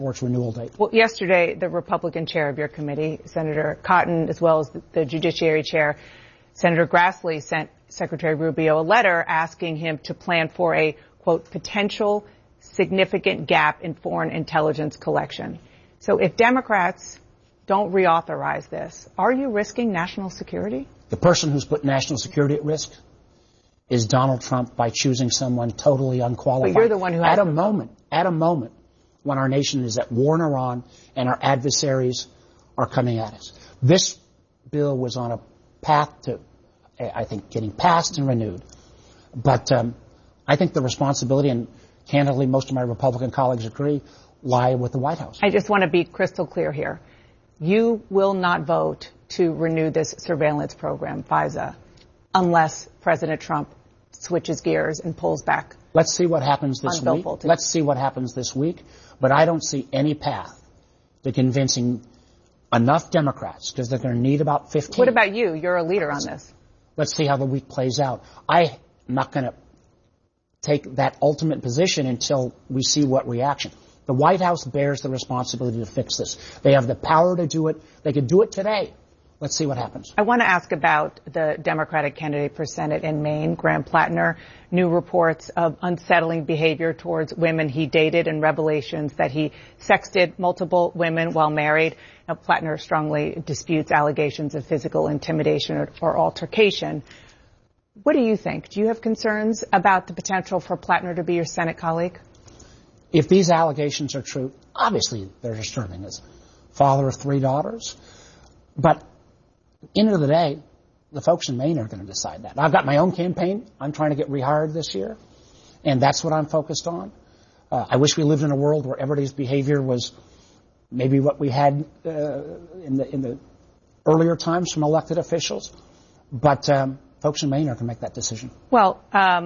for its renewal date. Well, yesterday, the Republican chair of your committee, Senator Cotton, as well as the Judiciary Chair, Senator Grassley, sent Secretary Rubio a letter asking him to plan for a, quote, potential significant gap in foreign intelligence collection. So if Democrats don't reauthorize this, are you risking national security? The person who's put national security at risk is Donald Trump by choosing someone totally unqualified. But you're the one who has at a moment when our nation is at war in Iran and our adversaries are coming at us. This bill was on a path to, I think, getting passed and renewed. But I think the responsibility, and candidly most of my Republican colleagues agree, lie with the White House. I just want to be crystal clear here. You will not vote to renew this surveillance program, FISA, unless President Trump switches gears and pulls back. Let's see what happens this week. Let's see what happens this week. But I don't see any path to convincing enough Democrats, because they're going to need about 15. What about you? You're a leader on this. Let's see how the week plays out. I'm not going to take that ultimate position until we see what reaction. The White House bears the responsibility to fix this. They have the power to do it. They could do it today. Let's see what happens. I want to ask about the Democratic candidate for Senate in Maine, Graham Plattner. New reports of unsettling behavior towards women he dated and revelations that he sexted multiple women while married. Now, Plattner strongly disputes allegations of physical intimidation or altercation. What do you think? Do you have concerns about the potential for Plattner to be your Senate colleague? If these allegations are true, obviously they're disturbing. As father of 3 daughters. But end of the day, the folks in Maine are going to decide that. I've got my own campaign. I'm trying to get rehired this year, and that's what I'm focused on. I wish we lived in a world where everybody's behavior was maybe what we had in the earlier times from elected officials. But folks in Maine are going to make that decision. Well,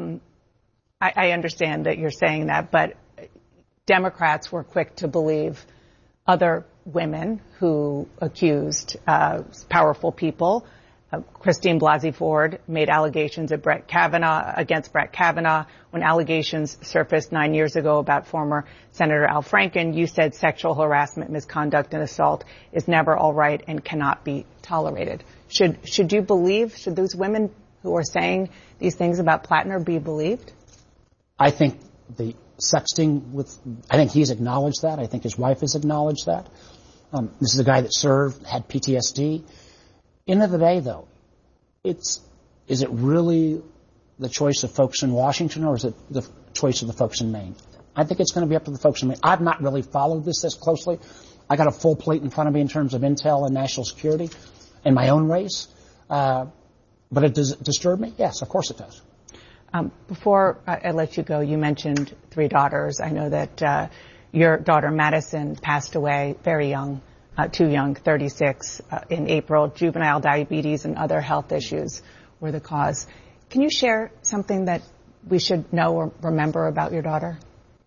I understand that you're saying that, but Democrats were quick to believe other women who accused powerful people. Christine Blasey Ford made allegations against Brett Kavanaugh. When allegations surfaced 9 years ago about former Senator Al Franken, you said sexual harassment, misconduct, and assault is never all right and cannot be tolerated. Should those women who are saying these things about Plattner be believed? I think the sexting I think he's acknowledged that. I think his wife has acknowledged that. This is a guy that served, had PTSD. End of the day, though, is it really the choice of folks in Washington, or is it the choice of the folks in Maine? I think it's going to be up to the folks in Maine. I've not really followed this closely. I got a full plate in front of me in terms of intel and national security in my own race. But does it disturb me? Yes, of course it does. Before I let you go, you mentioned 3 daughters. I know that your daughter Madison passed away very young, too young, 36, in April. Juvenile diabetes and other health issues were the cause. Can you share something that we should know or remember about your daughter?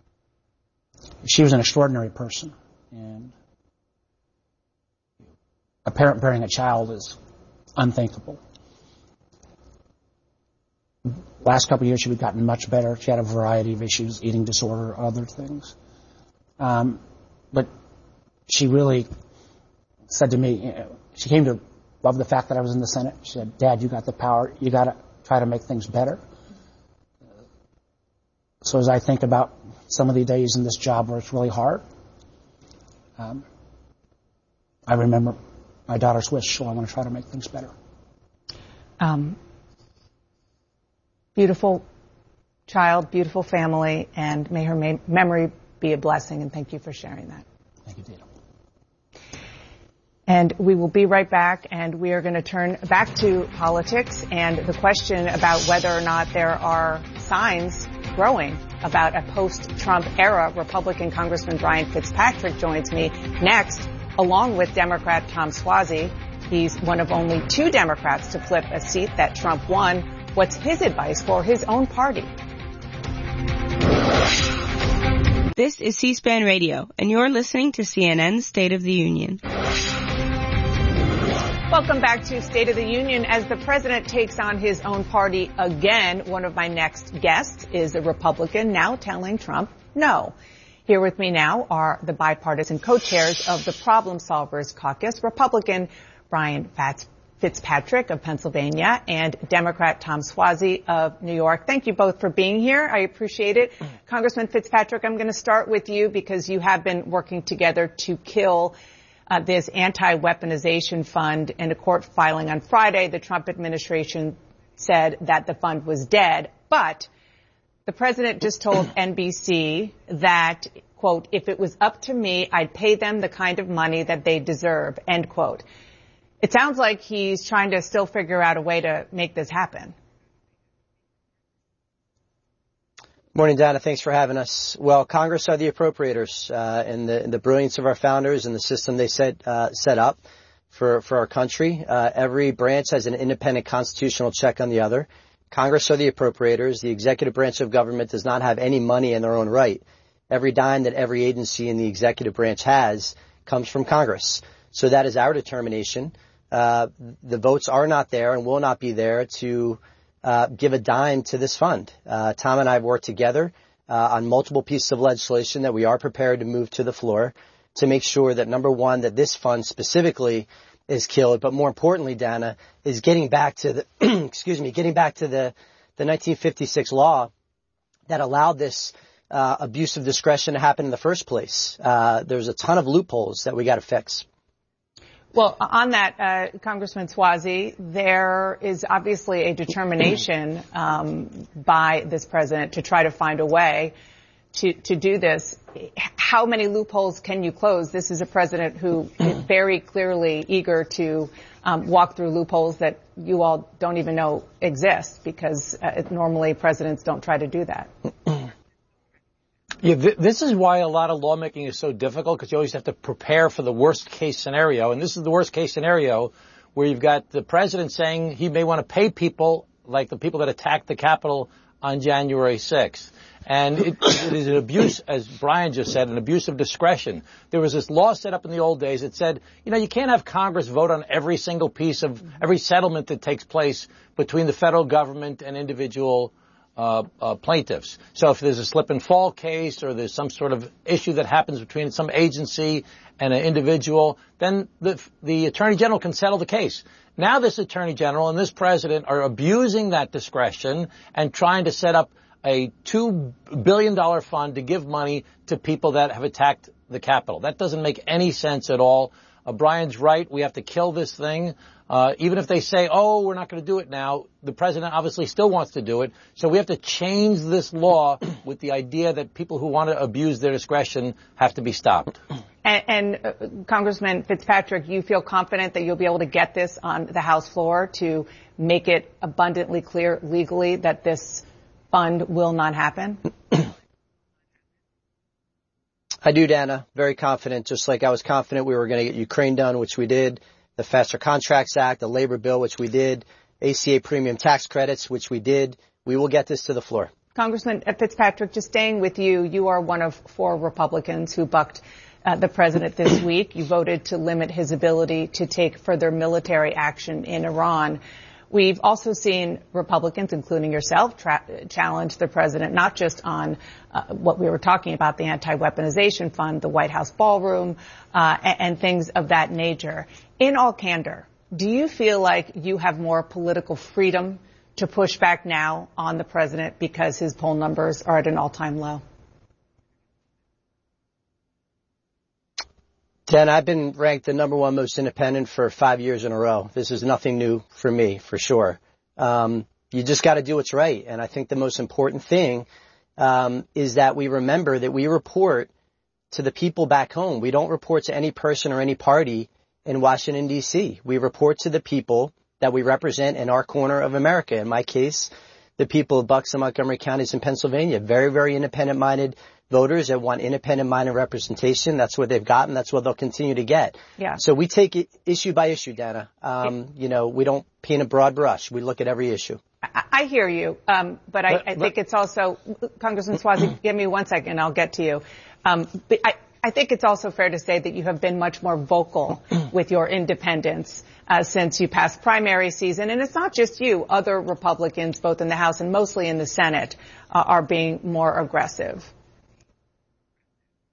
She was an extraordinary person, and a parent bearing a child is unthinkable. Last couple of years, she had gotten much better. She had a variety of issues, eating disorder, other things. But she really said to me, she came to love the fact that I was in the Senate. She said, "Dad, you got the power. You got to try to make things better." So as I think about some of the days in this job where it's really hard, I remember my daughter's wish, so I want to try to make things better. Beautiful child, beautiful family, and may her memory be a blessing, and thank you for sharing that. Thank you, Dana. And we will be right back, and we are going to turn back to politics and the question about whether or not there are signs growing about a post-Trump era. Republican Congressman Brian Fitzpatrick joins me next, along with Democrat Tom Suozzi. He's one of only 2 Democrats to flip a seat that Trump won. What's his advice for his own party? This is C-SPAN Radio, and you're listening to CNN's State of the Union. Welcome back to State of the Union. As the president takes on his own party again, one of my next guests is a Republican now telling Trump no. Here with me now are the bipartisan co-chairs of the Problem Solvers Caucus, Republican Brian Fitzpatrick of Pennsylvania and Democrat Tom Suozzi of New York. Thank you both for being here. I appreciate it. Congressman Fitzpatrick, I'm going to start with you because you have been working together to kill this anti-weaponization fund. In a court filing on Friday, the Trump administration said that the fund was dead, but the president just told NBC that, quote, if it was up to me, I'd pay them the kind of money that they deserve, end quote. It sounds like he's trying to still figure out a way to make this happen. Morning, Dana. Thanks for having us. Well, Congress are the appropriators, and the brilliance of our founders and the system they set up for our country. Every branch has an independent constitutional check on the other. Congress are the appropriators. The executive branch of government does not have any money in their own right. Every dime that every agency in the executive branch has comes from Congress. So that is our determination. The votes are not there and will not be there to give a dime to this fund. Tom and I have worked together on multiple pieces of legislation that we are prepared to move to the floor to make sure that, number one, that this fund specifically is killed, but more importantly, Dana, is getting back to the, getting back to the 1956 law that allowed this abuse of discretion to happen in the first place. There's a ton of loopholes that we got to fix. Well, on that, Congressman Suozzi, there is obviously a determination by this president to try to find a way to do this. How many loopholes can you close? This is a president who is very clearly eager to walk through loopholes that you all don't even know exist, because normally presidents don't try to do that. Yeah, this is why a lot of lawmaking is so difficult, because you always have to prepare for the worst case scenario. And this is the worst case scenario, where you've got the president saying he may want to pay people like the people that attacked the Capitol on January 6th. And it is an abuse, as Brian just said, an abuse of discretion. There was this law set up in the old days that said, you can't have Congress vote on every single piece of every settlement that takes place between the federal government and individual plaintiffs. So if there's a slip and fall case, or there's some sort of issue that happens between some agency and an individual, then the Attorney General can settle the case. Now this Attorney General and this President are abusing that discretion and trying to set up a $2 billion fund to give money to people that have attacked the Capitol. That doesn't make any sense at all. Brian's right. We have to kill this thing. Even if they say, we're not going to do it now, the president obviously still wants to do it. So we have to change this law with the idea that people who want to abuse their discretion have to be stopped. And Congressman Fitzpatrick, you feel confident that you'll be able to get this on the House floor to make it abundantly clear legally that this fund will not happen? I do, Dana. Very confident, just like I was confident we were going to get Ukraine done, which we did, the Faster Contracts Act, the labor bill, which we did, ACA premium tax credits, which we did. We will get this to the floor. Congressman Fitzpatrick, just staying with you, you are one of 4 Republicans who bucked the president this week. You voted to limit his ability to take further military action in Iran. We've also seen Republicans, including yourself, challenge the president, not just on what we were talking about, the anti-weaponization fund, the White House ballroom, and things of that nature. In all candor, do you feel like you have more political freedom to push back now on the president because his poll numbers are at an all-time low? Dan, I've been ranked the #1 most independent for 5 years in a row. This is nothing new for me, for sure. You just got to do what's right. And I think the most important thing is that we remember that we report to the people back home. We don't report to any person or any party in Washington, D.C. We report to the people that we represent in our corner of America. In my case, the people of Bucks and Montgomery counties in Pennsylvania. Very, very independent-minded voters that want independent-minded representation. That's what they've gotten. That's what they'll continue to get. Yeah. So we take it issue by issue, Dana. We don't paint a broad brush. We look at every issue. I hear you. But I think it's also, Congressman Suozzi, give me 1 second. I'll get to you. But I think it's also fair to say that you have been much more vocal with your independence since you passed primary season. And it's not just you. Other Republicans, both in the House and mostly in the Senate, are being more aggressive.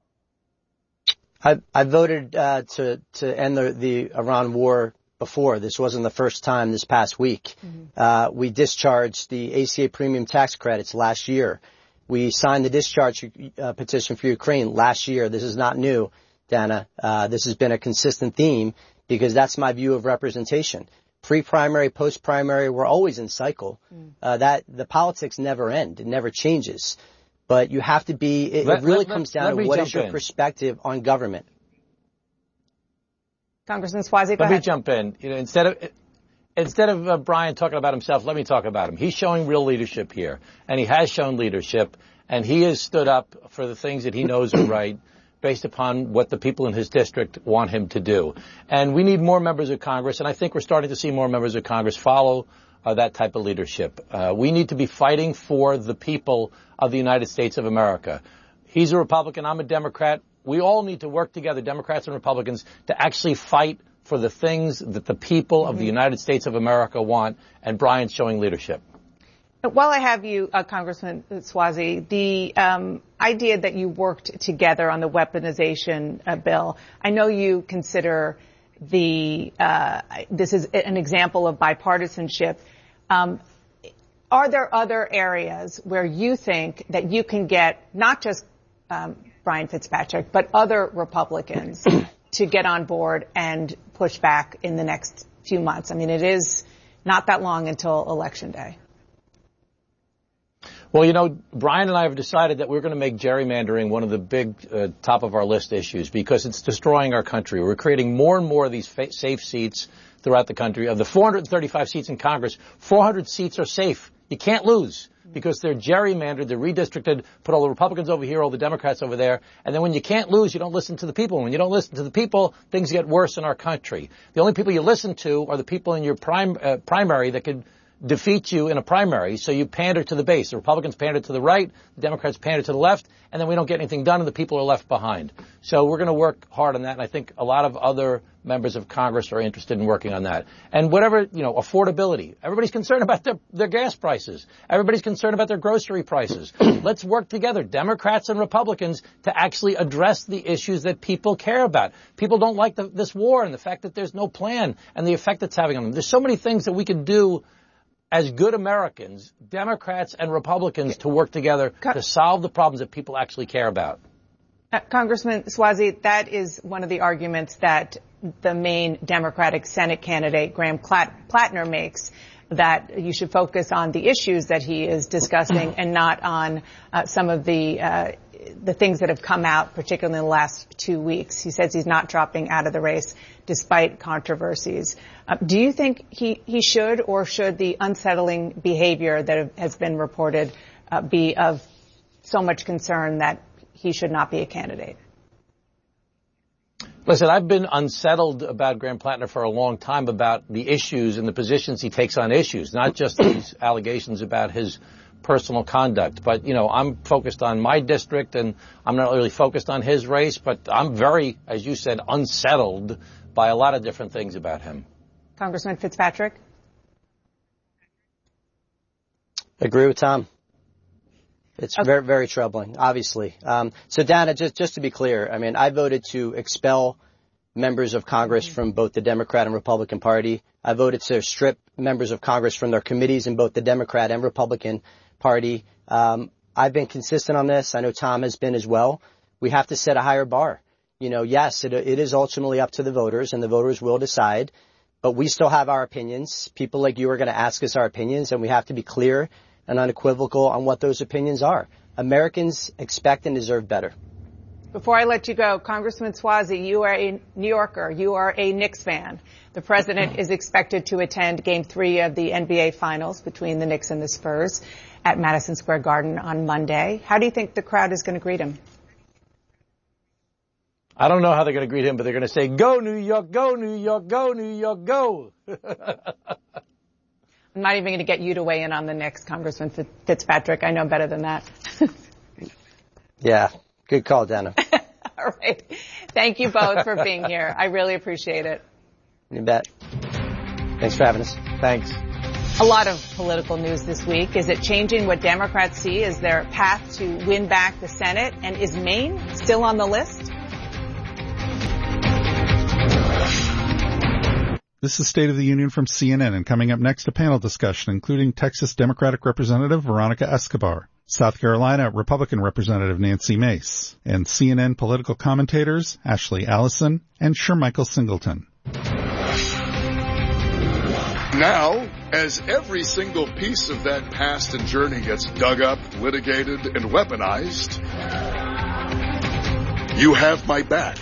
I voted to end the Iran war before. This wasn't the first time this past week. Mm-hmm. We discharged the ACA premium tax credits last year. We signed the discharge petition for Ukraine last year. This is not new, Dana. This has been a consistent theme because that's my view of representation. Pre-primary, post-primary, we're always in cycle. That the politics never end. It never changes. But you have to be, it really comes down to what is your perspective on government. Congressman Suozzi, go ahead. Let me jump in. You know, instead of Brian talking about himself, let me talk about him. He's showing real leadership here, and he has shown leadership, and he has stood up for the things that he knows are right based upon what the people in his district want him to do. And we need more members of Congress, and I think we're starting to see more members of Congress follow that type of leadership. We need to be fighting for the people of the United States of America. He's a Republican. I'm a Democrat. We all need to work together, Democrats and Republicans, to actually fight for the things that the people of the United States of America want, and Brian's showing leadership. While I have you, Congressman Suozzi, the idea that you worked together on the weaponization bill, I know you consider this is an example of bipartisanship. Are there other areas where you think that you can get not just Brian Fitzpatrick, but other Republicans to get on board and push back in the next few months? I mean, it is not that long until Election Day. Well, you know, Brian and I have decided that we're going to make gerrymandering one of the big top of our list issues because it's destroying our country. We're creating more and more of these safe seats throughout the country. Of the 435 seats in Congress, 400 seats are safe. You can't lose because they're gerrymandered, they're redistricted, put all the Republicans over here, all the Democrats over there. And then when you can't lose, you don't listen to the people. When you don't listen to the people, things get worse in our country. The only people you listen to are the people in your primary that could defeat you in a primary, so you pander to the base. The Republicans pander to the right, the Democrats pander to the left, and then we don't get anything done and the people are left behind. So we're going to work hard on that, and I think a lot of other members of Congress are interested in working on that. And whatever, you know, affordability. Everybody's concerned about their gas prices. Everybody's concerned about their grocery prices. Let's work together, Democrats and Republicans, to actually address the issues that people care about. People don't like this war and the fact that there's no plan and the effect it's having on them. There's so many things that we can do as good Americans, Democrats and Republicans, to work together to solve the problems that people actually care about. Congressman Suozzi, that is one of the arguments that the main Democratic Senate candidate, Graham Plattner, makes, that you should focus on the issues that he is discussing and not on some of the things that have come out, particularly in the last 2 weeks. He says he's not dropping out of the race despite controversies. Do you think he should, or should the unsettling behavior that has been reported be of so much concern that he should not be a candidate? Listen, I've been unsettled about Graham Plattner for a long time about the issues and the positions he takes on issues, not just these allegations about his personal conduct. But, you know, I'm focused on my district, and I'm not really focused on his race, but I'm very, as you said, unsettled by a lot of different things about him. Congressman Fitzpatrick? Agree with Tom. It's very, very troubling, obviously. So, Dana, just to be clear, I mean, I voted to expel members of Congress from both the Democrat and Republican Party. I voted to strip members of Congress from their committees in both the Democrat and Republican Party. I've been consistent on this. I know Tom has been as well. We have to set a higher bar. You know, yes, it is ultimately up to the voters, and the voters will decide. But we still have our opinions. People like you are going to ask us our opinions, and we have to be clear and unequivocal on what those opinions are. Americans expect and deserve better. Before I let you go, Congressman Suozzi, you are a New Yorker. You are a Knicks fan. The president is expected to attend Game 3 of the NBA Finals between the Knicks and the Spurs at Madison Square Garden on Monday. How do you think the crowd is going to greet him? I don't know how they're going to greet him, but they're going to say, "Go New York, go New York, go New York, go." I'm not even going to get you to weigh in on the Knicks, Congressman Fitzpatrick. I know better than that. Yeah, good call, Dana. All right. Thank you both for being here. I really appreciate it. You bet. Thanks for having us. Thanks. A lot of political news this week. Is it changing what Democrats see as their path to win back the Senate? And is Maine still on the list? This is State of the Union from CNN, and coming up next, a panel discussion including Texas Democratic Representative Veronica Escobar, South Carolina Republican Representative Nancy Mace, and CNN political commentators Ashley Allison and Shermichael Singleton. Now, as every single piece of that past and journey gets dug up, litigated, and weaponized, you have my back.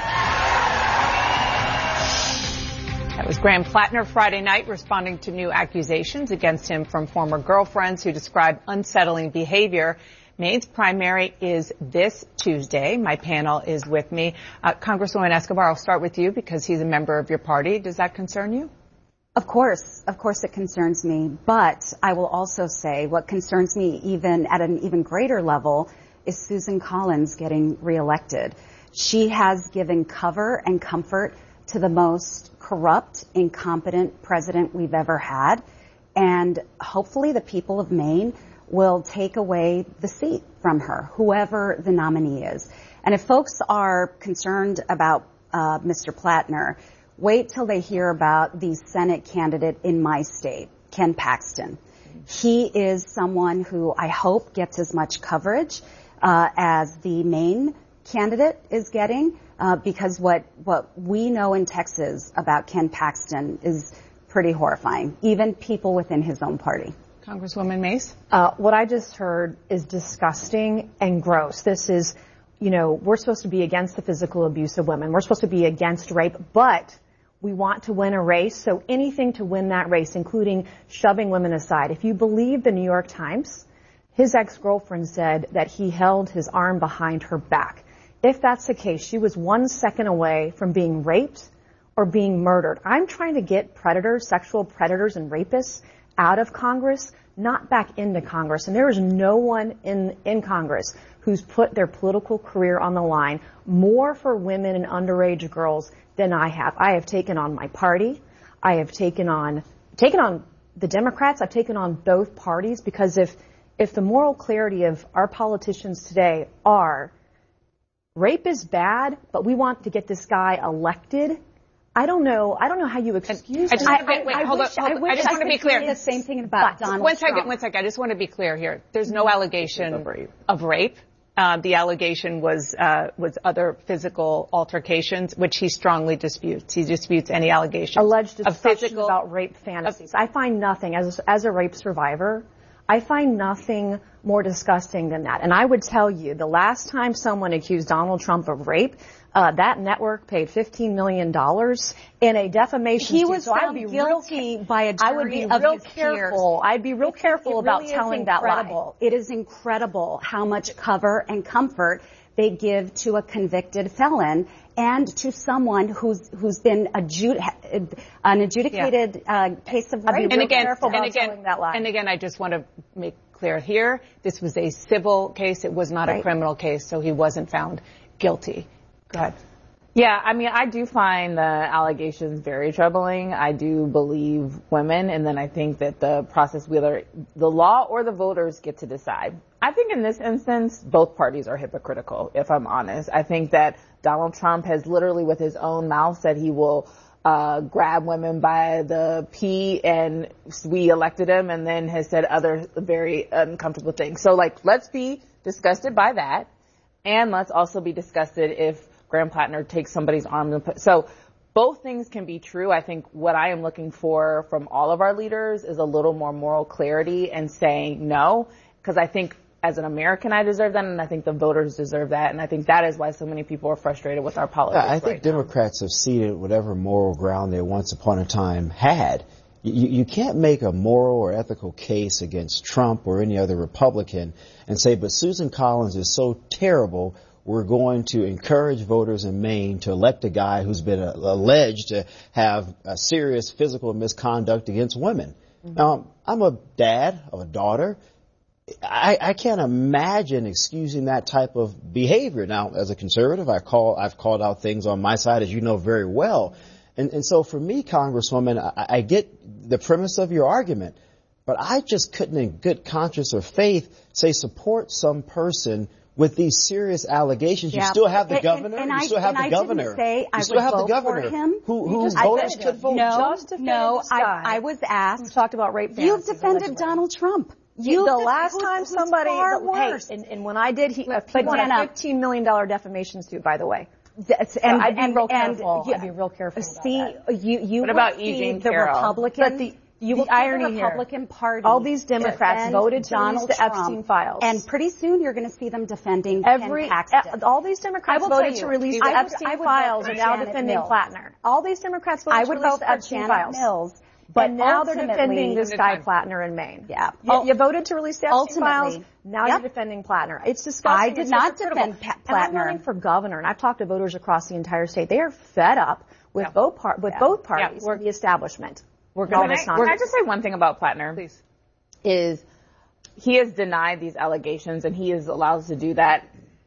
That was Graham Plattner Friday night responding to new accusations against him from former girlfriends who described unsettling behavior. Maine's primary is this Tuesday. My panel is with me. Congresswoman Escobar, I'll start with you because he's a member of your party. Does that concern you? Of course it concerns me. But I will also say what concerns me even at an even greater level is Susan Collins getting reelected. She has given cover and comfort to the most corrupt, incompetent president we've ever had. And hopefully the people of Maine will take away the seat from her, whoever the nominee is. And if folks are concerned about Mr. Plattner, wait till they hear about the Senate candidate in my state, Ken Paxton. He is someone who I hope gets as much coverage as the Maine candidate is getting, because what we know in Texas about Ken Paxton is pretty horrifying, even people within his own party. Congresswoman Mace? What I just heard is disgusting and gross. This is, we're supposed to be against the physical abuse of women. We're supposed to be against rape, but we want to win a race, so anything to win that race, including shoving women aside. If you believe the New York Times, his ex-girlfriend said that he held his arm behind her back. If that's the case, she was 1 second away from being raped or being murdered. I'm trying to get predators, sexual predators and rapists out of Congress, not back into Congress. And there is no one in Congress who's put their political career on the line more for women and underage girls than I have. I have taken on my party. I have taken on the Democrats. I've taken on both parties, because if the moral clarity of our politicians today are rape is bad, but we want to get this guy elected, I don't know how you excuse it. I just want to be clear. The same thing about Donald Trump. One second. I just want to be clear here. There's no allegation of rape. The allegation was other physical altercations, which he strongly disputes. He disputes any allegations. Alleged discussion about rape fantasies. I find nothing, as a rape survivor, I find nothing more disgusting than that. And I would tell you, the last time someone accused Donald Trump of rape, that network paid $15 million in a defamation suit. He was found guilty by a jury of his peers. I'd be real careful about telling that lie. It is incredible how much cover and comfort they give to a convicted felon and to someone who's been an adjudicated case of rape. And again, I just want to make clear here, this was a civil case. It was not a criminal case, so he wasn't found guilty. Go ahead. Yeah, I do find the allegations very troubling. I do believe women, and then I think that the process, whether the law or the voters, get to decide. I think in this instance, both parties are hypocritical, if I'm honest. I think that Donald Trump has literally with his own mouth said he will grab women by the pee, and we elected him, and then has said other very uncomfortable things. So, let's be disgusted by that, and let's also be disgusted if Graham Plattner takes somebody's arm and so both things can be true. I think what I am looking for from all of our leaders is a little more moral clarity and saying no, because I think as an American I deserve that, and I think the voters deserve that, and I think that is why so many people are frustrated with our politics. I think Democrats have ceded whatever moral ground they once upon a time had. You can't make a moral or ethical case against Trump or any other Republican and say, but Susan Collins is so terrible, we're going to encourage voters in Maine to elect a guy who's been alleged to have a serious physical misconduct against women. Mm-hmm. Now, I'm a dad of a daughter. I can't imagine excusing that type of behavior. Now, as a conservative, I've called out things on my side, as you know very well. And so for me, Congresswoman, I get the premise of your argument, but I just couldn't in good conscience or faith say support some person with these serious allegations. You still have the governor. You still have the governor. You still have the governor whose voters could vote. No, I was asked. We talked about rape. You've defended Donald Trump. The last time somebody, and when I did, he won a $15 million defamation suit, by the way. I'd be real careful. I'd be real careful. What about Eugene Carroll? Republican. The irony the Republican Party. All these Democrats voted to release the Epstein files. And pretty soon you're going to see them defending Ken Paxton. All these Democrats voted to release the Epstein files and now defending Plattner. All these Democrats voted to release the Epstein files. But now they're defending this guy Plattner in Maine. Yeah. You voted to release the Epstein files. Now you're defending Plattner. It's disgusting. I did not defend Plattner. And I'm running for governor, and I've talked to voters across the entire state. They are fed up with both parties or the establishment. Can I just say one thing about Plattner? Please. Is he has denied these allegations, and he is allowed to do that.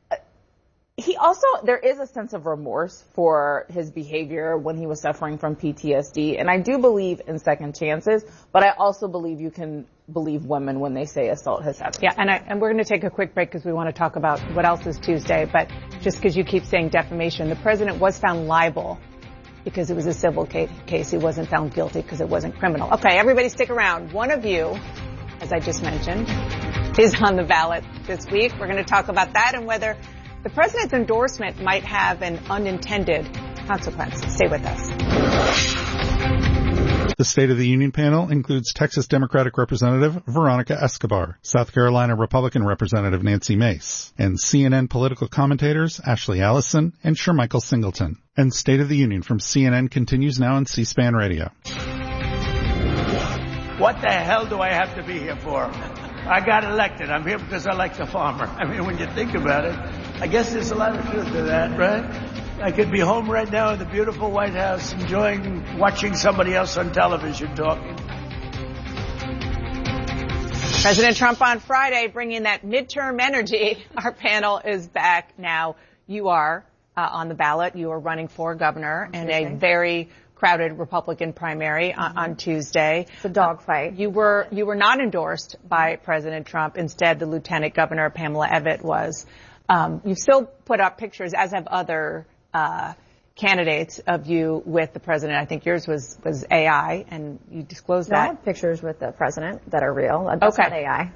There is a sense of remorse for his behavior when he was suffering from PTSD. And I do believe in second chances, but I also believe you can believe women when they say assault has happened. Yeah, and we're going to take a quick break because we want to talk about what else is Tuesday. But just because you keep saying defamation, the president was found liable because it was a civil case. He wasn't found guilty because it wasn't criminal. Okay, everybody stick around. One of you, as I just mentioned, is on the ballot this week. We're going to talk about that and whether the president's endorsement might have an unintended consequence. Stay with us. The State of the Union panel includes Texas Democratic Representative Veronica Escobar, South Carolina Republican Representative Nancy Mace, and CNN political commentators Ashley Allison and Shermichael Singleton. And State of the Union from CNN continues now on C-SPAN Radio. What the hell do I have to be here for? I got elected. I'm here because I like the farmer. I mean, when you think about it, I guess there's a lot of truth to that, right? I could be home right now in the beautiful White House watching somebody else on television talking. President Trump on Friday bringing that midterm energy. Our panel is back now. You are on the ballot. You are running for governor in a very crowded Republican primary on Tuesday. It's a dogfight. You were not endorsed by President Trump. Instead, the Lieutenant Governor Pamela Abbott was. You've still put up pictures, as have other candidates, of you with the president. I think yours was AI, and you disclosed that. I have pictures with the president that are real. That's not AI.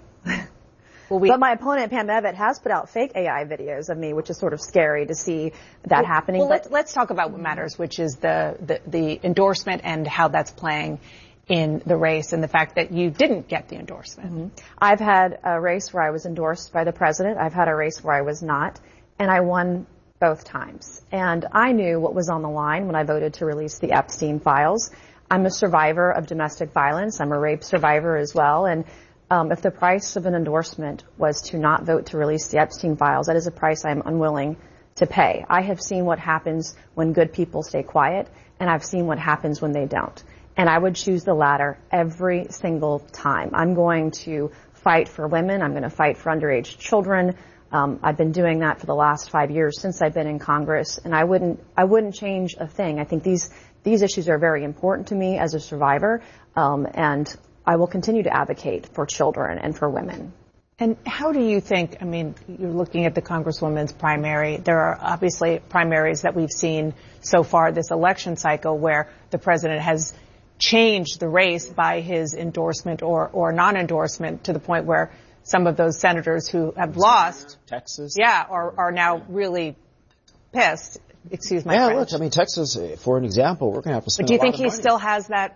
But my opponent, Pam Abbott, has put out fake AI videos of me, which is sort of scary to see that happening. Well, let's talk about what matters, which is the endorsement and how that's playing in the race and the fact that you didn't get the endorsement. Mm-hmm. I've had a race where I was endorsed by the president. I've had a race where I was not, and I won both times. And I knew what was on the line when I voted to release the Epstein files. I'm a survivor of domestic violence. I'm a rape survivor as well. And if the price of an endorsement was to not vote to release the Epstein files, that is a price I'm unwilling to pay. I have seen what happens when good people stay quiet, and I've seen what happens when they don't. And I would choose the latter every single time. I'm going to fight for women. I'm going to fight for underage children. I've been doing that for the last 5 years since I've been in Congress, and I wouldn't change a thing. I think these issues are very important to me as a survivor, and I will continue to advocate for children and for women. And how do you think, I mean, you're looking at the Congresswoman's primary. There are obviously primaries that we've seen so far this election cycle where the president has changed the race by his endorsement or non-endorsement to the point where some of those senators who have lost Texas, are now really pissed. Excuse my French. Look, I mean, Texas, for an example, we're going to have to spend. But do you think he still has that?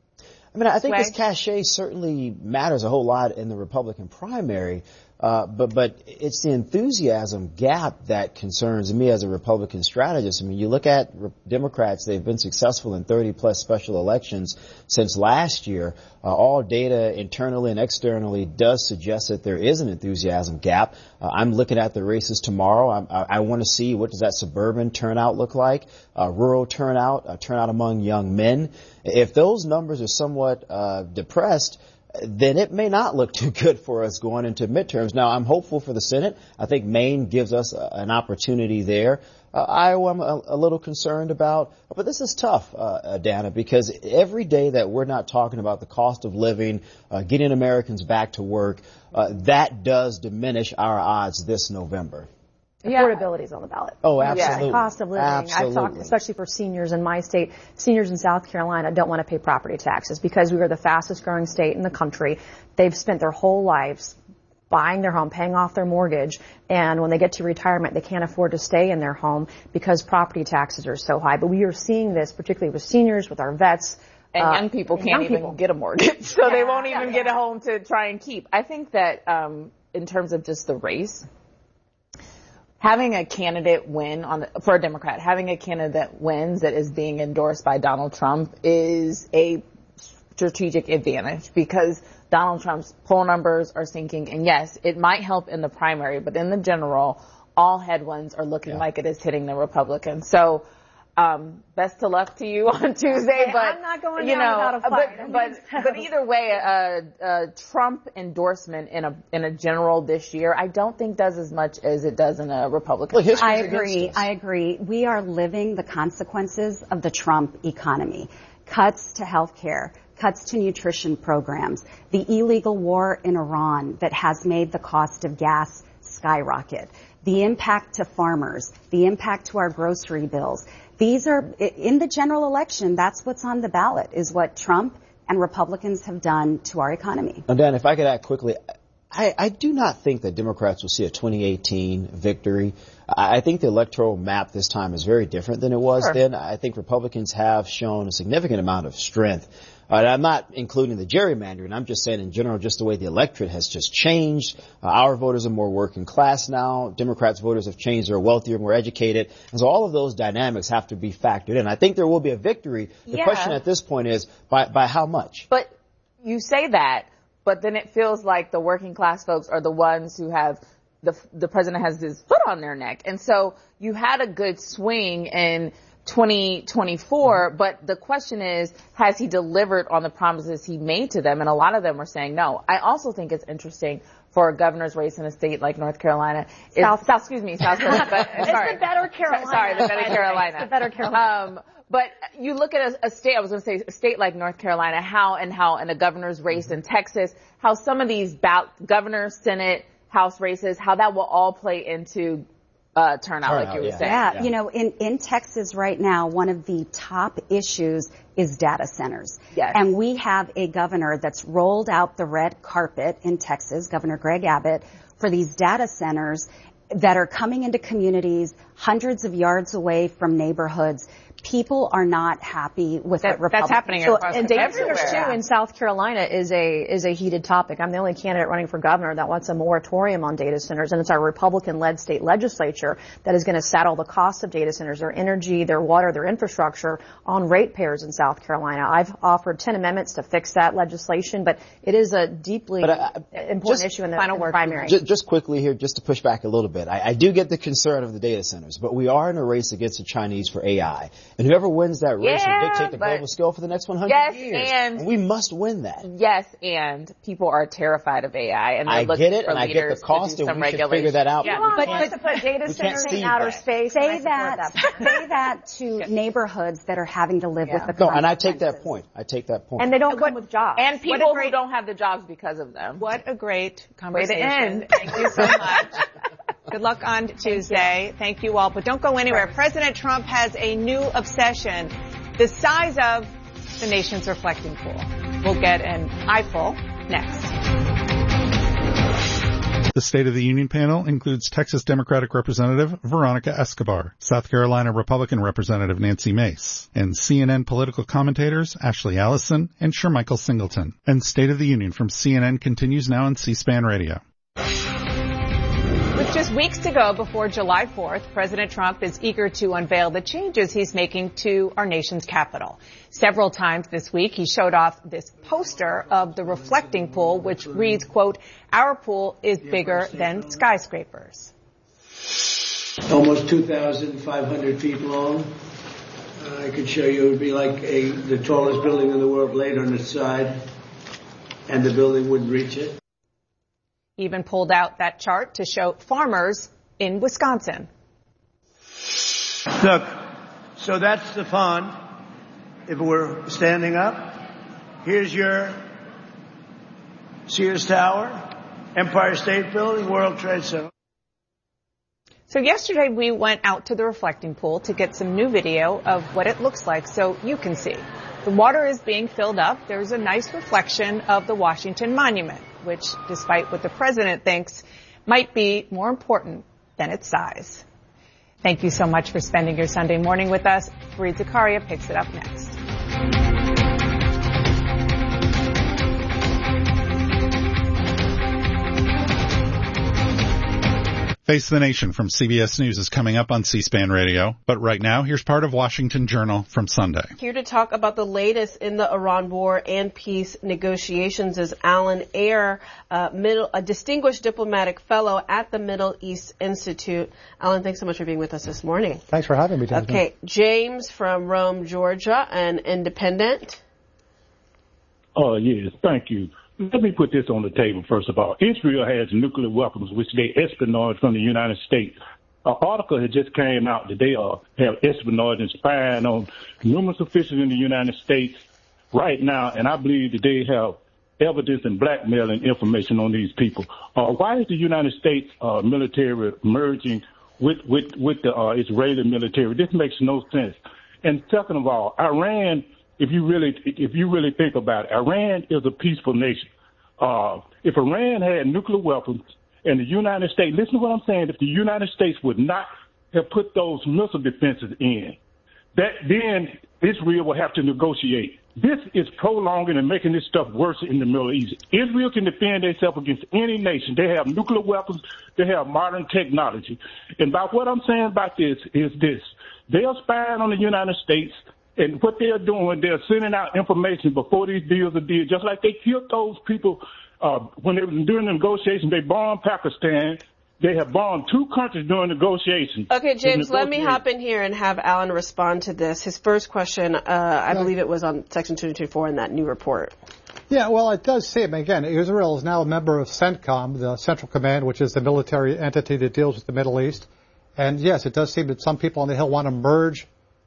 I mean, I think his cachet certainly matters a whole lot in the Republican primary, but it's the enthusiasm gap that concerns me as a Republican strategist. I mean, you look at Democrats, they've been successful in 30-plus special elections since last year. All data internally and externally does suggest that there is an enthusiasm gap. I'm looking at the races tomorrow. I want to see what does that suburban turnout look like, rural turnout, turnout among young men. If those numbers are somewhat depressed, then it may not look too good for us going into midterms. Now, I'm hopeful for the Senate. I think Maine gives us an opportunity there. Iowa, I'm a little concerned about. But this is tough, Dana, because every day that we're not talking about the cost of living, getting Americans back to work, that does diminish our odds this November. Affordability is on the ballot. Oh, absolutely. The cost of living. Absolutely. I've talked, especially for seniors in my state, seniors in South Carolina don't want to pay property taxes because we are the fastest growing state in the country. They've spent their whole lives buying their home, paying off their mortgage, and when they get to retirement, they can't afford to stay in their home because property taxes are so high. But we are seeing this, particularly with seniors, with our vets. And young people can't even get a mortgage, so they won't even get a home to try and keep. I think that in terms of just the race, having a candidate win for a Democrat, having a candidate that wins that is being endorsed by Donald Trump is a strategic advantage because Donald Trump's poll numbers are sinking. And yes, it might help in the primary, but in the general, all headwinds are looking like it is hitting the Republicans. So, best of luck to you on Tuesday, but I'm not going down without a fight. But either way, a Trump endorsement in a general this year, I don't think does as much as it does in a Republican. I agree. We are living the consequences of the Trump economy. Cuts to health care, cuts to nutrition programs, the illegal war in Iran that has made the cost of gas skyrocket, the impact to farmers, the impact to our grocery bills. These are, in the general election, that's what's on the ballot, is what Trump and Republicans have done to our economy. Now, Dan, if I could add quickly, I do not think that Democrats will see a 2018 victory. I think the electoral map this time is very different than it was then. I think Republicans have shown a significant amount of strength. And I'm not including the gerrymandering. I'm just saying in general, just the way the electorate has just changed. Our voters are more working class now. Democrats' voters have changed. They're wealthier, more educated. And so all of those dynamics have to be factored in. I think there will be a victory. The question at this point is by how much? But you say that, but then it feels like the working class folks are the ones who have the president has his foot on their neck. And so you had a good swing in 2024, but the question is, has he delivered on the promises he made to them? And a lot of them were saying no. I also think it's interesting for a governor's race in a state like North Carolina. South Carolina. But, it's the better Carolina. Sorry, the better Carolina. It's the better Carolina. But you look at a state, I was going to say a state like North Carolina, how in a governor's race in Texas, how some of these governor, Senate, House races, how that will all play into turnout, like you were saying. Yeah, you know, in Texas right now, one of the top issues is data centers. Yes. And we have a governor that's rolled out the red carpet in Texas, Governor Greg Abbott, for these data centers that are coming into communities hundreds of yards away from neighborhoods. People are not happy with what Republicans. That's happening across and data centers too in South Carolina is a heated topic. I'm the only candidate running for governor that wants a moratorium on data centers, and it's our Republican-led state legislature that is going to saddle the cost of data centers, their energy, their water, their infrastructure on ratepayers in South Carolina. I've offered 10 amendments to fix that legislation, but it is a deeply important issue in the final primary. Just quickly here, just to push back a little bit. I do get the concern of the data centers, but we are in a race against the Chinese for AI. And whoever wins that race will dictate the global scale for the next 100 years. And we must win that. Yes, and people are terrified of AI, and they're looking for leaders get the cost, to do some and we should figure that out. Yeah. But to put data centers in outer space, say that to neighborhoods that are having to live with the consequences. No, and I take that point. And they don't come with jobs. And people who don't have the jobs because of them. What a great conversation. Way to end. Thank you so much. Good luck on Tuesday. Thank you all. But don't go anywhere. President Trump has a new obsession, the size of the nation's reflecting pool. We'll get an eyeful next. The State of the Union panel includes Texas Democratic Representative Veronica Escobar, South Carolina Republican Representative Nancy Mace, and CNN political commentators Ashley Allison and Shermichael Singleton. And State of the Union from CNN continues now on C-SPAN Radio. With just weeks to go before July 4th, President Trump is eager to unveil the changes he's making to our nation's capital. Several times this week, he showed off this poster of the reflecting pool, which reads, quote, "Our pool is bigger than skyscrapers." Almost 2,500 feet long. I could show you it would be like the tallest building in the world laid on its side, and the building wouldn't reach it. Even pulled out that chart to show farmers in Wisconsin. Look, so that's the fun. If we're standing up, here's your Sears Tower, Empire State Building, World Trade Center. So yesterday we went out to the reflecting pool to get some new video of what it looks like so you can see. The water is being filled up. There's a nice reflection of the Washington Monument, which, despite what the president thinks, might be more important than its size. Thank you so much for spending your Sunday morning with us. Fareed Zakaria picks it up next. Face the Nation from CBS News is coming up on C-SPAN Radio. But right now, here's part of Washington Journal from Sunday. Here to talk about the latest in the Iran war and peace negotiations is Alan Ayer, a distinguished diplomatic fellow at the Middle East Institute. Alan, thanks so much for being with us this morning. Thanks for having me, Jasmine. Okay, James from Rome, Georgia, an independent. Oh, yes, thank you. Let me put this on the table, first of all. Israel has nuclear weapons, which they espionage from the United States. An article had just came out that they have espionage and spying on numerous officials in the United States right now, and I believe that they have evidence and blackmailing information on these people. Why is the United States military merging with the Israeli military? This makes no sense. And second of all, Iran, if you really think about it, Iran is a peaceful nation. If Iran had nuclear weapons and the United States, listen to what I'm saying, if the United States would not have put those missile defenses in, then Israel will have to negotiate. This is prolonging and making this stuff worse in the Middle East. Israel can defend itself against any nation. They have nuclear weapons. They have modern technology. And about what I'm saying about this is this. They are spying on the United States. And what they're doing, they're sending out information before these deals are did, just like they killed those people when they were doing the negotiations. They bombed Pakistan. They have bombed 2 countries during negotiations. Okay, James, let me hop in here and have Alan respond to this. His first question, I believe it was on Section 224 in that new report. Yeah, well, it does seem, again, Israel is now a member of CENTCOM, the Central Command, which is the military entity that deals with the Middle East. And yes, it does seem that some people on the Hill want to merge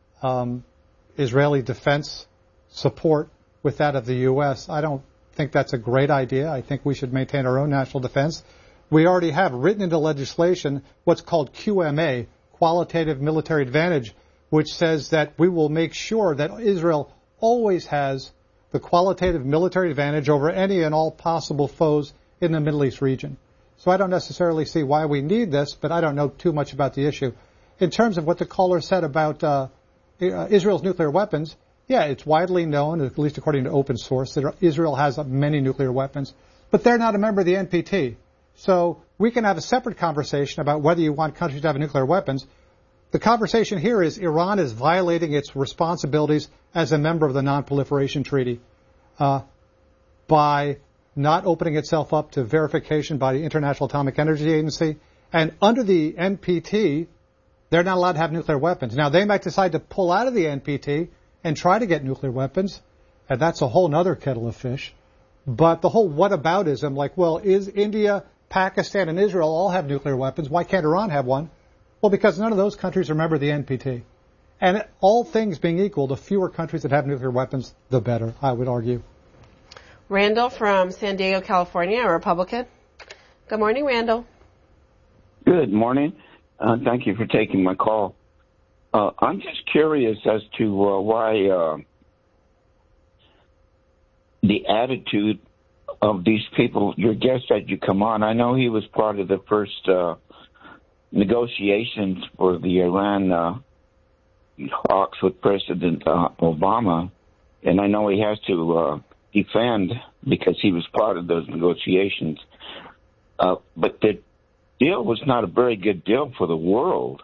Israeli defense support with that of the U.S. I don't think that's a great idea. I think we should maintain our own national defense. We already have written into legislation what's called QMA, Qualitative Military Advantage, which says that we will make sure that Israel always has the qualitative military advantage over any and all possible foes in the Middle East region. So I don't necessarily see why we need this, but I don't know too much about the issue. In terms of what the caller said about Israel's nuclear weapons, yeah, it's widely known, at least according to open source, that Israel has many nuclear weapons, but they're not a member of the NPT. So we can have a separate conversation about whether you want countries to have nuclear weapons. The conversation here is Iran is violating its responsibilities as a member of the Non-Proliferation Treaty by not opening itself up to verification by the International Atomic Energy Agency. And under the NPT, they're not allowed to have nuclear weapons. Now, they might decide to pull out of the NPT and try to get nuclear weapons, and that's a whole other kettle of fish. But the whole whataboutism, like, well, is India, Pakistan, and Israel all have nuclear weapons? Why can't Iran have one? Well, because none of those countries are a member of the NPT. And all things being equal, the fewer countries that have nuclear weapons, the better, I would argue. Randall from San Diego, California, a Republican. Good morning, Randall. Good morning. Thank you for taking my call. I'm just curious as to why the attitude of these people, your guest that you come on, I know he was part of the first negotiations for the Iran talks with President Obama, and I know he has to defend because he was part of those negotiations. But the deal was not a very good deal for the world.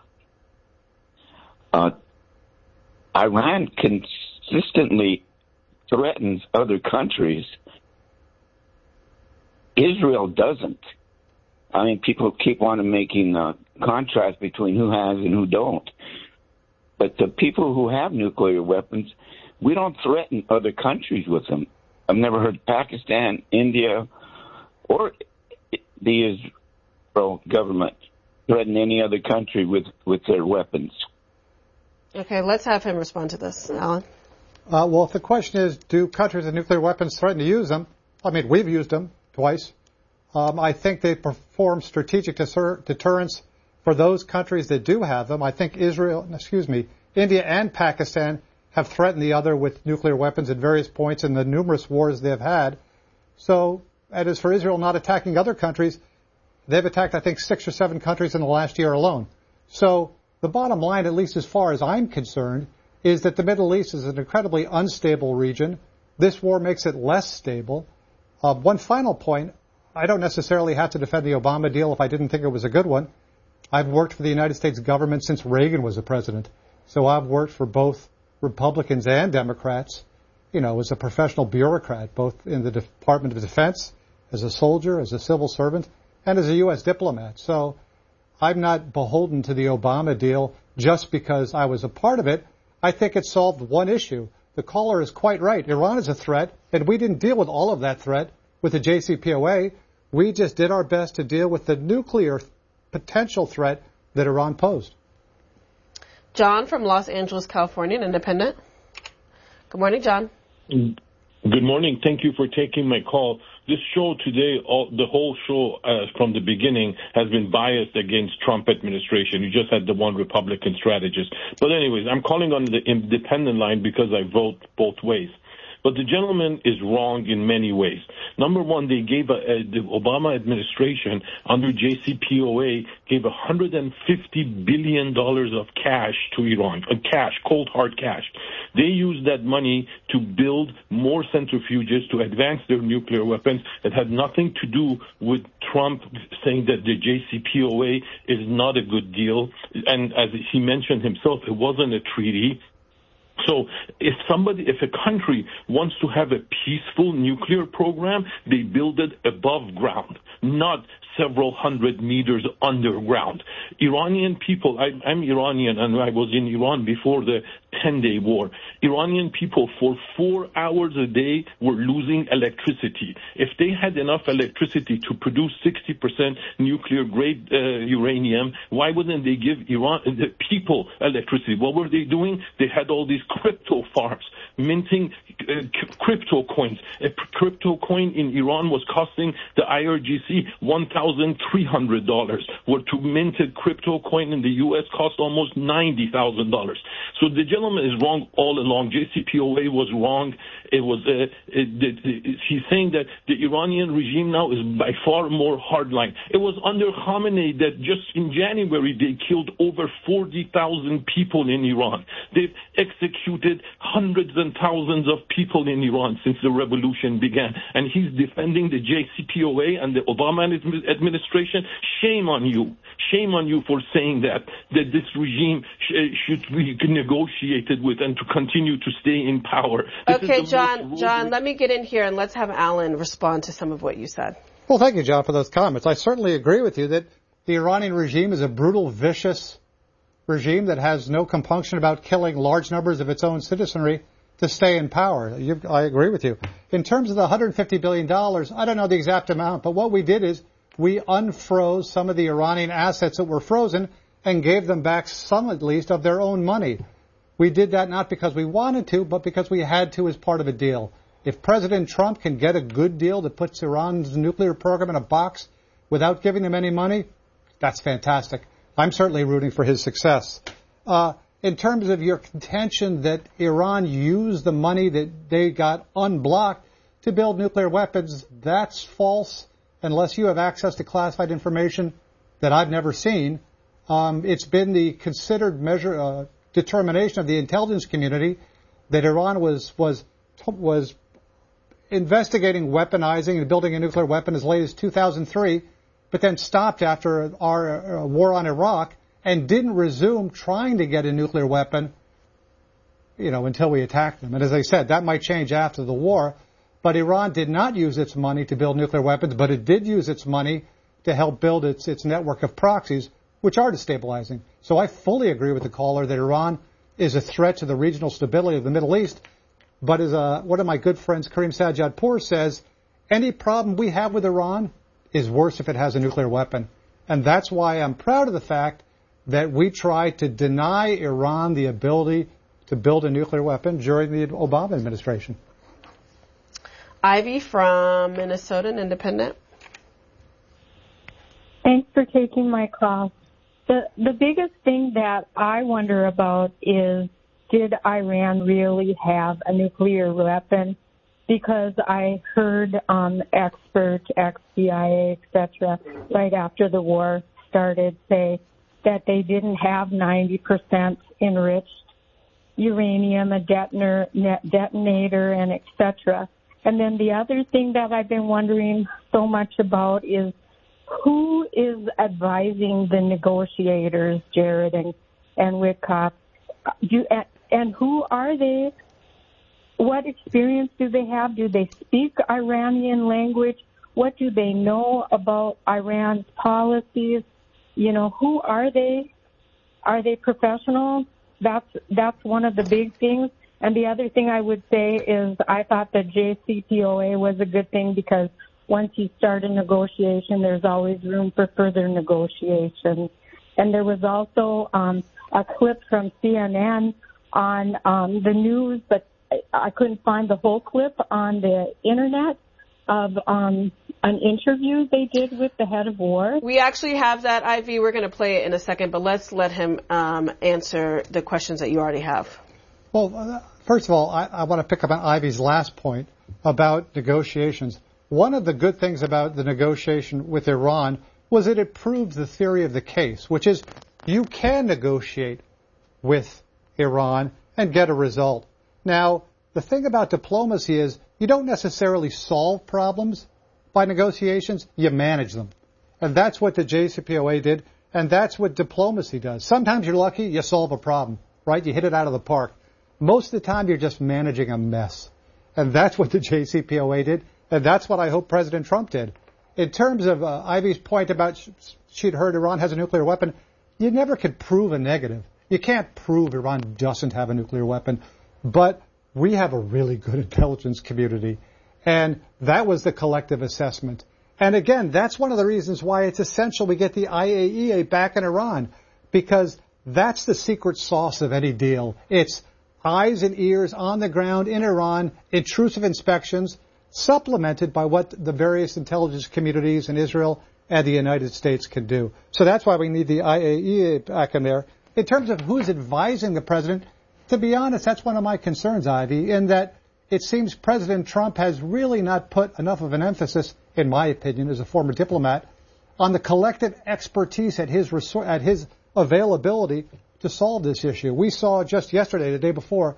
Iran consistently threatens other countries. Israel doesn't. I mean, people keep on making contrast between who has and who don't. But the people who have nuclear weapons, we don't threaten other countries with them. I've never heard Pakistan, India, or the Israel government threaten any other country with their weapons. Okay, let's have him respond to this, Alan. Well, if the question is, do countries with nuclear weapons threaten to use them? I mean, we've used them twice. I think they perform strategic deterrence for those countries that do have them. I think India and Pakistan have threatened the other with nuclear weapons at various points in the numerous wars they've had. So, and as for Israel not attacking other countries, they've attacked, I think, 6 or 7 countries in the last year alone. So the bottom line, at least as far as I'm concerned, is that the Middle East is an incredibly unstable region. This war makes it less stable. One final point, I don't necessarily have to defend the Obama deal if I didn't think it was a good one. I've worked for the United States government since Reagan was the president. So I've worked for both Republicans and Democrats, as a professional bureaucrat, both in the Department of Defense, as a soldier, as a civil servant, and as a U.S. diplomat. So I'm not beholden to the Obama deal just because I was a part of it. I think it solved one issue. The caller is quite right. Iran is a threat, and we didn't deal with all of that threat with the JCPOA. We just did our best to deal with the nuclear potential threat that Iran posed. John from Los Angeles, California, an independent. Good morning, John. Good morning. Thank you for taking my call. This show today, the whole show from the beginning has been biased against Trump administration. You just had the one Republican strategist. But anyways, I'm calling on the independent line because I vote both ways. But the gentleman is wrong in many ways. Number one, they gave the Obama administration under JCPOA gave $150 billion of cash to Iran, cash, cold hard cash. They used that money to build more centrifuges to advance their nuclear weapons. It had nothing to do with Trump saying that the JCPOA is not a good deal. And as he mentioned himself, it wasn't a treaty. So if a country wants to have a peaceful nuclear program, they build it above ground, not several hundred meters underground. Iranian people, I'm Iranian and I was in Iran before the 10-day war. Iranian people for 4 hours a day were losing electricity. If they had enough electricity to produce 60% nuclear grade uranium, why wouldn't they give the people electricity? What were they doing? They had all these crypto farms minting crypto coins. A crypto coin in Iran was costing the IRGC $1,300, where to mint a crypto coin in the U.S. cost almost $90,000. So the gentleman is wrong all along. JCPOA was wrong. It was he's saying that the Iranian regime now is by far more hardline. It was under Khamenei that just in January they killed over 40,000 people in Iran. They've executed hundreds and thousands of people in Iran since the revolution began. And he's defending the JCPOA and the Obama administration. Shame on you. Shame on you for saying that this regime should be negotiated with and to continue to stay in power. Okay, John, let me get in here and let's have Alan respond to some of what you said. Well, thank you, John, for those comments. I certainly agree with you that the Iranian regime is a brutal, vicious regime that has no compunction about killing large numbers of its own citizenry to stay in power. I agree with you. In terms of the $150 billion, I don't know the exact amount, but what we did is we unfroze some of the Iranian assets that were frozen and gave them back some, at least, of their own money. We did that not because we wanted to, but because we had to as part of a deal. If President Trump can get a good deal that puts Iran's nuclear program in a box without giving them any money, that's fantastic. I'm certainly rooting for his success. In terms of your contention that Iran used the money that they got unblocked to build nuclear weapons, that's false unless you have access to classified information that I've never seen. It's been the considered determination of the intelligence community that Iran was investigating weaponizing and building a nuclear weapon as late as 2003, but then stopped after our war on Iraq and didn't resume trying to get a nuclear weapon, until we attacked them. And as I said, that might change after the war, but Iran did not use its money to build nuclear weapons, but it did use its money to help build its network of proxies, which are destabilizing. So I fully agree with the caller that Iran is a threat to the regional stability of the Middle East. But as one of my good friends, Karim Sajjadpour, says, any problem we have with Iran is worse if it has a nuclear weapon. And that's why I'm proud of the fact that we tried to deny Iran the ability to build a nuclear weapon during the Obama administration. Ivy from Minnesota, an independent. Thanks for taking my call. The biggest thing that I wonder about is, did Iran really have a nuclear weapon? Because I heard experts, ex-CIA, etc., right after the war started say that they didn't have 90% enriched uranium, a detonator, and etc. And then the other thing that I've been wondering so much about is, who is advising the negotiators, Jared and Witkoff? And who are they? What experience do they have? Do they speak Iranian language? What do they know about Iran's policies? You know, who are they? Are they professionals? That's one of the big things. And the other thing I would say is I thought the JCPOA was a good thing, because once you start a negotiation, there's always room for further negotiations. And there was also a clip from CNN on the news, but I couldn't find the whole clip on the internet, of an interview they did with the head of war. We actually have that, Ivy. We're going to play it in a second, but let's let him answer the questions that you already have. Well, first of all, I want to pick up on Ivy's last point about negotiations. One of the good things about the negotiation with Iran was that it proved the theory of the case, which is you can negotiate with Iran and get a result. Now, the thing about diplomacy is you don't necessarily solve problems by negotiations, you manage them. And that's what the JCPOA did, and that's what diplomacy does. Sometimes you're lucky, you solve a problem, right? You hit it out of the park. Most of the time you're just managing a mess. And that's what the JCPOA did, and that's what I hope President Trump did. In terms of Ivy's point about she'd heard Iran has a nuclear weapon, you never could prove a negative. You can't prove Iran doesn't have a nuclear weapon. But we have a really good intelligence community, and that was the collective assessment. And again, that's one of the reasons why it's essential we get the IAEA back in Iran, because that's the secret sauce of any deal. It's eyes and ears on the ground in Iran, intrusive inspections, supplemented by what the various intelligence communities in Israel and the United States can do. So that's why we need the IAEA back in there. In terms of who's advising the president, to be honest, that's one of my concerns, Ivy, in that it seems President Trump has really not put enough of an emphasis, in my opinion, as a former diplomat, on the collective expertise at his availability to solve this issue. We saw just yesterday, the day before,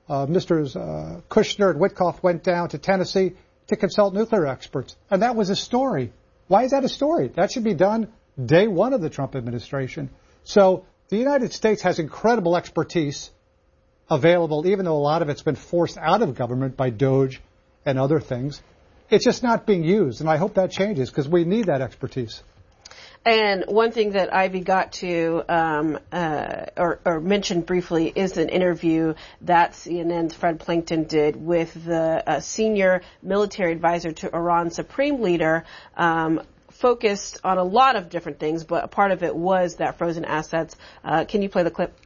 Mr. Kushner and Witkoff went down to Tennessee to consult nuclear experts. And that was a story. Why is that a story? That should be done day one of the Trump administration. So the United States has incredible expertise available, even though a lot of it's been forced out of government by DOGE and other things. It's just not being used, and I hope that changes, because we need that expertise. And one thing that Ivy got to or mentioned briefly is an interview that CNN's Fred Plankton did with the senior military advisor to Iran's supreme leader, focused on a lot of different things, but a part of it was that frozen assets. Can you play the clip?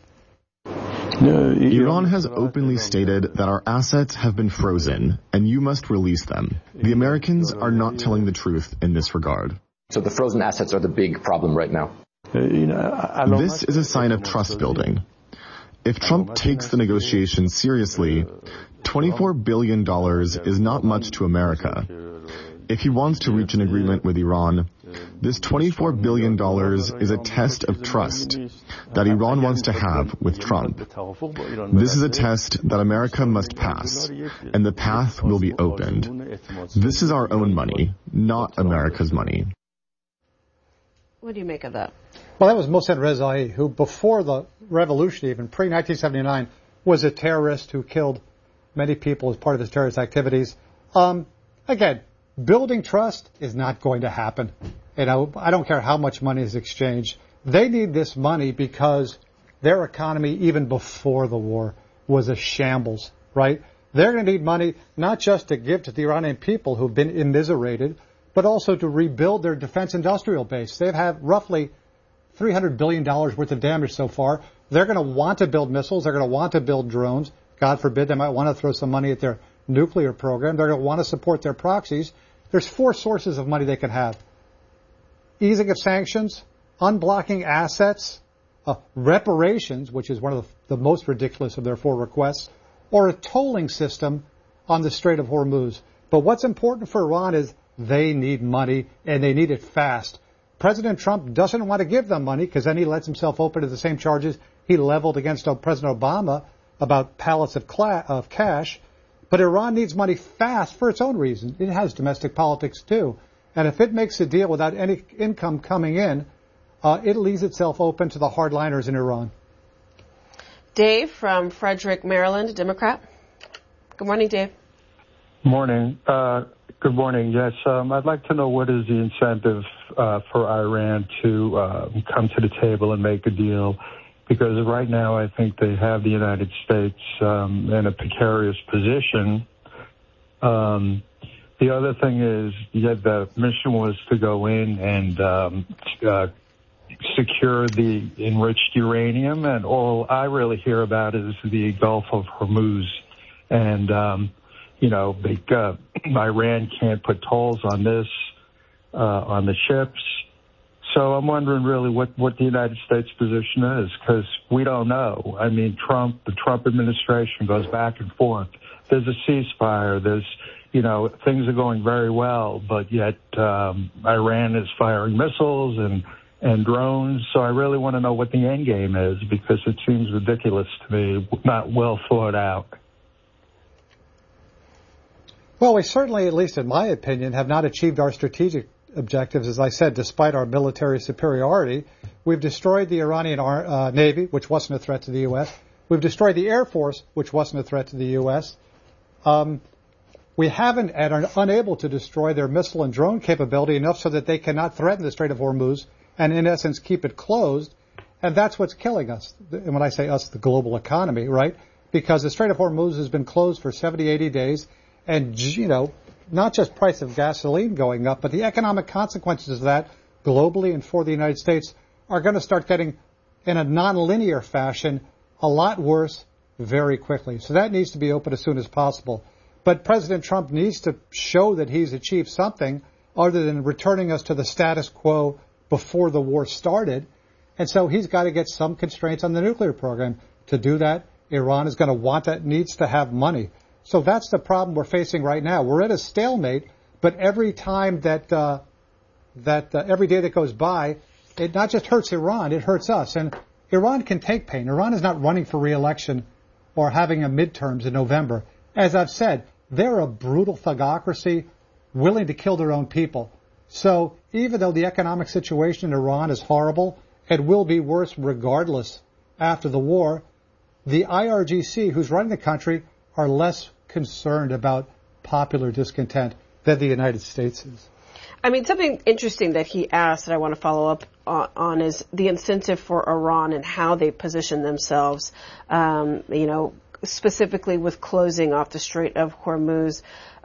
Iran has openly stated that our assets have been frozen and you must release them. The Americans are not telling the truth in this regard. So the frozen assets are the big problem right now. This is a sign of trust building. If Trump takes the negotiations seriously, $24 billion is not much to America. If he wants to reach an agreement with Iran, this $24 billion is a test of trust that Iran wants to have with Trump. This is a test that America must pass, and the path will be opened. This is our own money, not America's money. What do you make of that? Well, that was Mohsen Rezai, who before the revolution, even pre-1979, was a terrorist who killed many people as part of his terrorist activities. Again, building trust is not going to happen. I don't care how much money is exchanged. They need this money because their economy, even before the war, was a shambles, right? They're going to need money not just to give to the Iranian people who've been immiserated, but also to rebuild their defense industrial base. They have roughly $300 billion worth of damage so far. They're going to want to build missiles. They're going to want to build drones. God forbid, they might want to throw some money at their nuclear program. They're going to want to support their proxies. There's 4 sources of money they can have. Easing of sanctions, unblocking assets, reparations, which is one of the most ridiculous of their 4 requests, or a tolling system on the Strait of Hormuz. But what's important for Iran is they need money, and they need it fast. President Trump doesn't want to give them money because then he lets himself open to the same charges he leveled against President Obama about pallets of cash. But Iran needs money fast for its own reason. It has domestic politics too. And if it makes a deal without any income coming in, it leaves itself open to the hardliners in Iran. Dave from Frederick, Maryland, Democrat. Good morning, Dave. Morning. Good morning. Yes, I'd like to know what is the incentive for Iran to come to the table and make a deal, because right now I think they have the United States in a precarious position. The other thing is, the mission was to go in and secure the enriched uranium, and all I really hear about is the Gulf of Hormuz. And Iran can't put tolls on this, on the ships. So I'm wondering really what the United States position is, because we don't know. I mean, the Trump administration goes back and forth. There's a ceasefire. There's, things are going very well, but yet Iran is firing missiles and drones. So I really want to know what the end game is, because it seems ridiculous to me, not well thought out. Well, we certainly, at least in my opinion, have not achieved our strategic objectives. As I said, despite our military superiority, we've destroyed the Iranian Navy, which wasn't a threat to the U.S. We've destroyed the Air Force, which wasn't a threat to the U.S. We haven't and are unable to destroy their missile and drone capability enough so that they cannot threaten the Strait of Hormuz and, in essence, keep it closed. And that's what's killing us. And when I say us, the global economy, right? Because the Strait of Hormuz has been closed for 70, 80 days. And, not just price of gasoline going up, but the economic consequences of that globally and for the United States are going to start getting, in a nonlinear fashion, a lot worse very quickly. So that needs to be open as soon as possible. But President Trump needs to show that he's achieved something other than returning us to the status quo before the war started. And so he's got to get some constraints on the nuclear program. To do that, Iran is going to want that, needs to have money. So that's the problem we're facing right now. We're at a stalemate, but every time every day that goes by, it not just hurts Iran, it hurts us. And Iran can take pain. Iran is not running for re-election or having a midterms in November. As I've said, they're a brutal thugocracy willing to kill their own people. So even though the economic situation in Iran is horrible, it will be worse regardless after the war. The IRGC, who's running the country, are less concerned about popular discontent than the United States is. I mean, something interesting that he asked that I want to follow up on is the incentive for Iran and how they position themselves, specifically with closing off the Strait of Hormuz.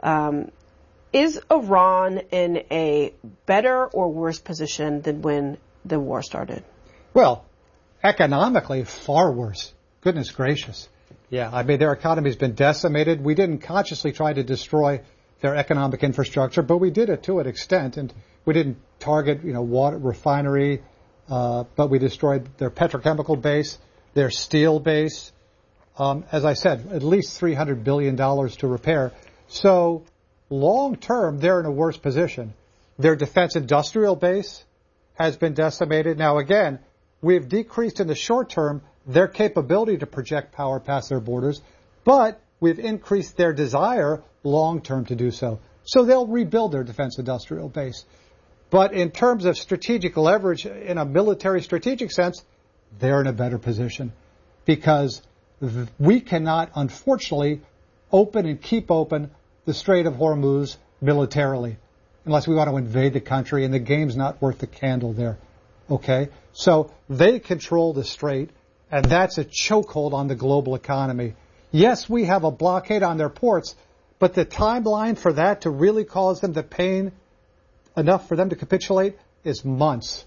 Is Iran in a better or worse position than when the war started? Well, economically, far worse. Goodness gracious. Yeah, I mean, their economy's been decimated. We didn't consciously try to destroy their economic infrastructure, but we did it to an extent, and we didn't target, water refinery, but we destroyed their petrochemical base, their steel base. As I said, at least $300 billion to repair. So long term, they're in a worse position. Their defense industrial base has been decimated. Now, again, we've decreased in the short term their capability to project power past their borders, but we've increased their desire long term to do so. So they'll rebuild their defense industrial base. But in terms of strategic leverage in a military strategic sense, they're in a better position because we cannot, unfortunately, open and keep open the Strait of Hormuz militarily unless we want to invade the country, and the game's not worth the candle there. Okay? So they control the strait, and that's a chokehold on the global economy. Yes, we have a blockade on their ports, but the timeline for that to really cause them the pain enough for them to capitulate is months.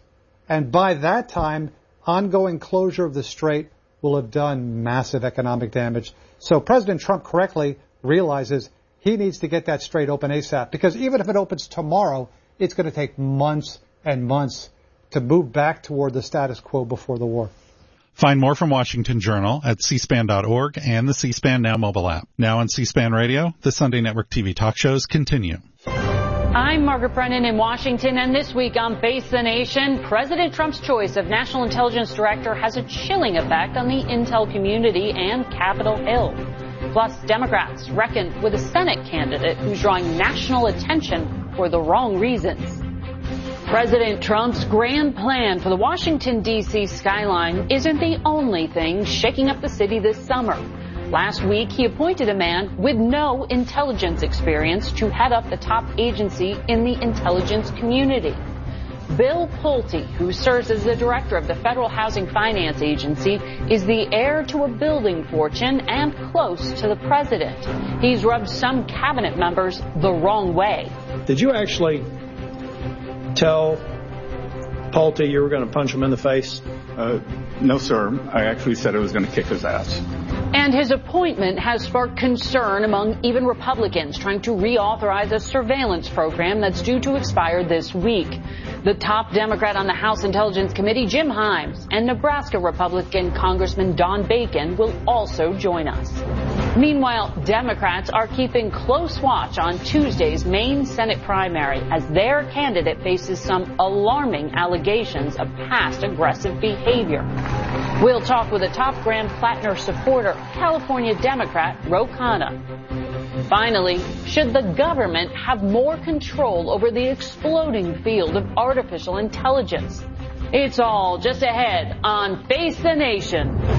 And by that time, ongoing closure of the strait will have done massive economic damage. So President Trump correctly realizes he needs to get that strait open ASAP, because even if it opens tomorrow, it's going to take months and months to move back toward the status quo before the war. Find more from Washington Journal at cspan.org and the C-SPAN Now mobile app. Now on C-SPAN Radio, the Sunday Network TV talk shows continue. I'm Margaret Brennan in Washington, and this week on Face the Nation, President Trump's choice of National Intelligence Director has a chilling effect on the intel community and Capitol Hill. Plus, Democrats reckon with a Senate candidate who's drawing national attention for the wrong reasons. President Trump's grand plan for the Washington, D.C. skyline isn't the only thing shaking up the city this summer. Last week, he appointed a man with no intelligence experience to head up the top agency in the intelligence community. Bill Pulte, who serves as the director of the Federal Housing Finance Agency, is the heir to a building fortune and close to the president. He's rubbed some cabinet members the wrong way. Did you actually tell Pulte you were going to punch him in the face? No, sir. I actually said I was going to kick his ass. And his appointment has sparked concern among even Republicans trying to reauthorize a surveillance program that's due to expire this week. The top Democrat on the House Intelligence Committee, Jim Himes, and Nebraska Republican Congressman Don Bacon will also join us. Meanwhile, Democrats are keeping close watch on Tuesday's Maine Senate primary as their candidate faces some alarming allegations of past aggressive behavior. We'll talk with a top Graham Plattner supporter, California Democrat Ro Khanna. Finally, should the government have more control over the exploding field of artificial intelligence? It's all just ahead on Face the Nation.